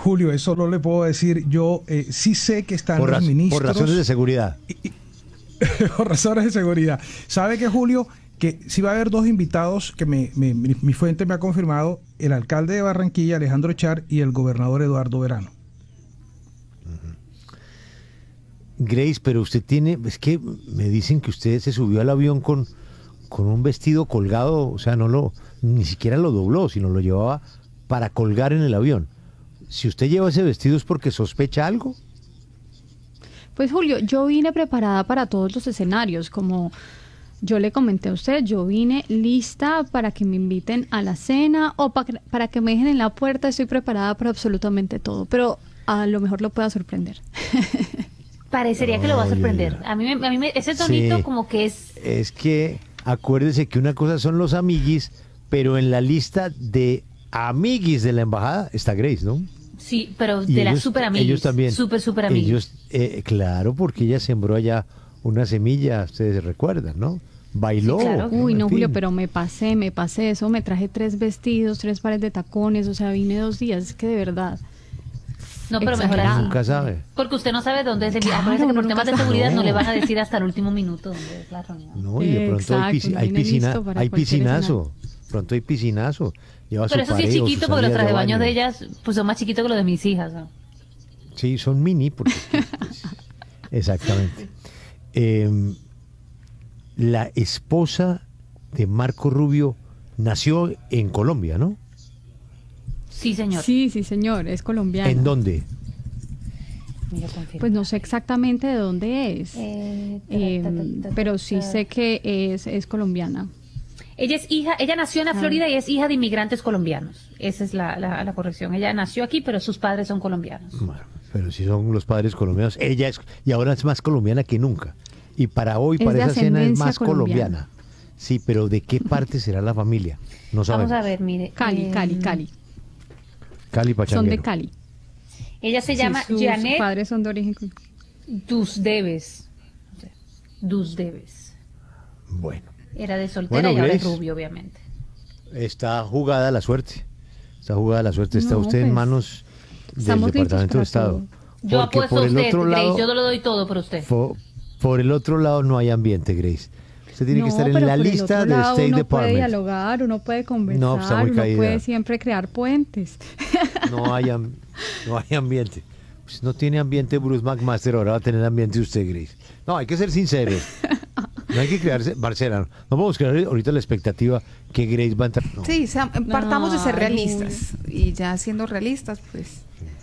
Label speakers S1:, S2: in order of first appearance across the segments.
S1: Julio, eso no le puedo decir. Yo sí sé que están los ministros.
S2: Por razones de seguridad.
S1: Por razones de seguridad. ¿Sabe qué, Julio? Que sí va a haber dos invitados que mi fuente me ha confirmado: el alcalde de Barranquilla, Alejandro Char, y el gobernador Eduardo Verano.
S2: Grace, pero usted tiene, es que me dicen que usted se subió al avión con un vestido colgado, o sea, ni siquiera lo dobló, sino lo llevaba para colgar en el avión. Si usted lleva ese vestido, ¿es porque sospecha algo?
S3: Pues Julio, yo vine preparada para todos los escenarios, como yo le comenté a usted, yo vine lista para que me inviten a la cena o para que me dejen en la puerta. Estoy preparada para absolutamente todo, pero a lo mejor lo pueda sorprender.
S4: Parecería que lo va a sorprender. A mí ese tonito como que es...
S2: Es que acuérdese que una cosa son los amiguis, pero en la lista de amiguis de la embajada está Grace, ¿no?
S4: Sí, pero de las super amiguis.
S2: Ellos también.
S4: Super amiguis.
S2: Claro, porque ella sembró allá una semilla, ustedes recuerdan, ¿no? Bailó.
S4: Sí, claro.
S3: Uy, no, Julio, pero me pasé eso, me traje 3 vestidos, 3 pares de tacones, o sea, vine 2 días, es que de verdad.
S4: No, pero mejor así.
S2: Nunca sabe.
S4: Porque usted no sabe dónde es el día.
S3: Claro,
S4: Acuérdese que por
S3: nunca
S4: temas de
S3: sabe.
S4: seguridad no le van a decir hasta el último minuto dónde es la reunión.
S2: No, y de pronto hay piscinazo. Pronto hay piscinazo. Lleva
S4: Pero
S2: su
S4: eso sí es
S2: pareja,
S4: chiquito,
S2: sus
S4: porque los
S2: salidas
S4: trajes
S2: de
S4: de baño
S2: baño.
S4: de ellas pues son más chiquitos que los de mis hijas, ¿no?
S2: Sí, son mini, porque pues, exactamente. La esposa de Marco Rubio nació en Colombia, ¿no?
S4: Sí, señor.
S3: Sí, señor, es colombiana.
S2: ¿En dónde?
S4: Mira, confirma.
S3: Pues no sé exactamente de dónde es, pero sí sé que es colombiana.
S4: Ella nació en la Florida y es hija de inmigrantes colombianos. Esa es la corrección. Ella nació aquí, pero sus padres son colombianos.
S2: Bueno, pero si son los padres colombianos, ella es, y ahora es más colombiana que nunca. Y para hoy,
S3: Es
S2: para
S3: de
S2: esa cena, es
S3: ascendencia
S2: más
S3: colombiana.
S2: colombiana. Sí, pero ¿de qué parte será la familia? No sabemos.
S4: Vamos a ver, mire.
S3: Cali.
S2: Cali Pachanguero.
S3: Son de Cali.
S4: Ella se llama
S3: sus
S4: Janet
S3: padres son de origen.
S4: Dusdeves.
S2: Bueno,
S4: Era de soltera
S2: Bueno,
S4: y ahora es
S2: Grace.
S4: rubio, obviamente.
S2: está jugada la suerte. Está usted
S3: No,
S2: en
S3: pues,
S2: manos del
S3: estamos listos
S2: Departamento de
S3: para
S2: Estado.
S3: todo.
S4: Yo
S2: Porque
S4: apuesto
S2: por
S4: a
S2: el
S4: usted,
S2: otro
S4: Grace.
S2: lado,
S4: Yo lo doy todo por usted.
S2: por el otro lado no hay ambiente, Grace. Usted tiene que estar en
S3: pero
S2: la
S3: por el
S2: lista
S3: otro
S2: del
S3: lado
S2: State
S3: uno
S2: Department.
S3: puede dialogar, uno puede conversar,
S2: No, está muy
S3: uno
S2: caída.
S3: puede siempre crear puentes.
S2: No hay ambiente. Pues no tiene ambiente Bruce McMaster, ahora va a tener ambiente usted, Grace. No, hay que ser sinceros. No hay que crearse, Marcela, no podemos crear ahorita la expectativa que Grace va a entrar. No.
S5: Sí, partamos de ser
S3: Ay,
S5: realistas. Y ya siendo realistas, pues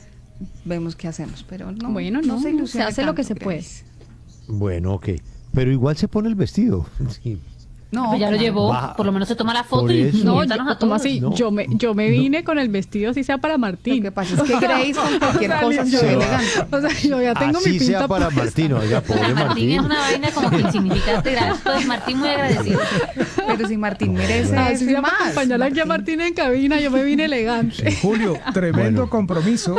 S5: vemos qué hacemos. Pero no,
S3: Bueno,
S5: no
S3: no,
S5: se ilusione
S3: se hace lo que
S5: tanto,
S3: se puede.
S5: Grace.
S2: Bueno, ok. Pero igual se pone el vestido. Sí.
S5: No,
S4: Pues ya lo
S5: claro.
S4: llevó,
S2: Va.
S4: por lo menos se toma la foto
S2: Por
S4: y
S2: eso.
S3: No,
S4: invítanos a
S3: ¿cómo
S4: todos.
S3: así?
S2: No,
S3: yo me vine con el vestido, así sea para
S5: Lo
S3: Martín.
S5: que pasa es que Grace con cualquier cosa se
S2: se
S5: ve
S2: va.
S5: elegante.
S3: O sea, yo ya tengo mi
S2: Así
S3: pinta
S2: sea para
S3: puesta.
S2: Martín, oiga, pobre
S4: Martín es
S2: Martín.
S4: una vaina como que insignificante. Gracias, Martín, muy agradecido.
S5: Pero si Martín merece
S3: Así
S5: eso y
S3: sea para
S5: más.
S3: acompañar aquí a Martín en cabina, yo me vine elegante.
S1: Julio, tremendo
S2: Bueno.
S1: compromiso.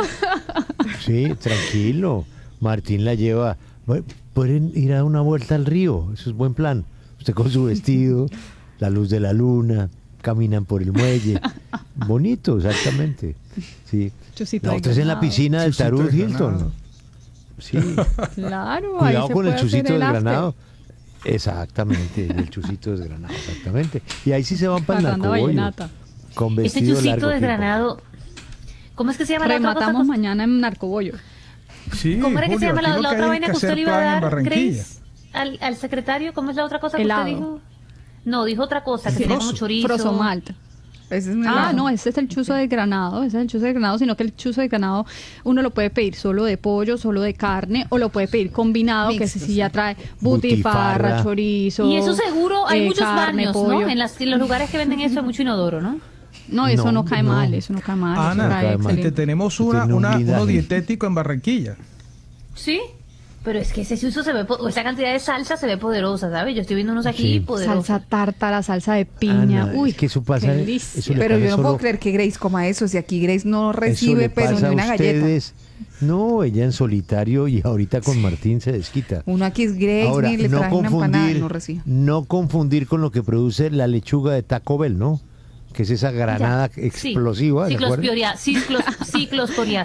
S2: Sí, tranquilo. Martín la lleva. Bueno, pueden ir a una vuelta al río, eso es buen plan. Usted con su vestido, la luz de la luna, caminan por el muelle. Bonito, exactamente. Sí.
S3: Chusito
S2: La
S3: de
S2: otra es en la
S3: granado.
S2: piscina del
S1: Chusito
S2: Tarut
S1: de
S2: Hilton.
S1: granado.
S2: Sí.
S3: Claro, ahí
S2: Cuidado
S3: se
S2: con el
S3: puede hacer
S2: chusito
S3: el after.
S2: desgranado. Exactamente, el chusito desgranado, exactamente. Y ahí sí se van para el
S3: Parranda
S2: narcobollo.
S3: vallenata.
S2: Con
S4: Ese
S2: vestido
S4: chusito
S2: largo.
S4: desgranado. ¿Cómo es que se llama la otra cosa?
S3: Rematamos mañana en Narcobollo.
S1: Sí,
S4: ¿Cómo era que se
S1: Julio,
S4: llama
S1: aquí
S4: la
S1: lo
S4: otra
S1: hay es
S4: vaina que usted
S1: hacer
S4: le iba a
S1: plan en
S4: dar,
S1: Barranquilla.
S4: Grace? Al secretario, ¿cómo es la otra cosa que
S3: Helado.
S4: usted dijo? No, dijo otra cosa, que
S1: Sí,
S4: tenía
S1: froso.
S4: como chorizo.
S3: Frosomalt.
S5: Ese es un
S3: Ah,
S5: helado.
S3: no, ese es el chuzo de granado, ese es el chuzo de granado, sino que el chuzo de granado uno lo puede pedir solo de pollo, solo de carne, o lo puede pedir combinado, que ese
S5: Mixto,
S3: sí
S5: sí.
S3: ya trae
S2: Butifarra.
S3: butifarra, chorizo.
S4: Y eso seguro, hay muchos
S3: carne,
S4: baños,
S3: pollo.
S4: ¿no? En los lugares que venden eso hay mucho inodoro, ¿no?
S3: No, eso
S2: No,
S3: no cae
S2: no.
S3: mal, eso no cae mal. eso
S1: Ana,
S3: trae
S2: cae mal.
S1: y te
S3: excelente.
S1: tenemos
S2: Tiene un
S1: uno
S2: blindaje.
S1: dietético en Barranquilla.
S4: Sí. Pero es que ese uso se ve, esa cantidad de salsa se ve poderosa, ¿sabes? Yo estoy viendo unos aquí
S2: Sí.
S4: poderosos.
S3: Salsa tártara, salsa de piña.
S2: Ana,
S3: Uy,
S2: es que eso pasa.
S3: qué delicia.
S2: eso le
S5: Pero
S2: pasa
S5: yo no puedo
S2: solo-
S5: creer que Grace coma eso. Si aquí Grace no
S2: eso
S5: recibe
S2: le
S5: pero
S2: pasa
S5: ni
S2: a
S5: una galleta.
S2: ustedes. No, ella en solitario y ahorita con Martín se desquita.
S5: Uno aquí es Grace,
S2: Ahora,
S5: ni le
S2: no
S5: traje una empanada,
S2: confundir,
S5: no recibe.
S2: no confundir con lo que produce la lechuga de Taco Bell, ¿no? Que es esa granada
S4: Ya.
S2: explosiva. ¿se acuerdan?
S4: Ciclosporia,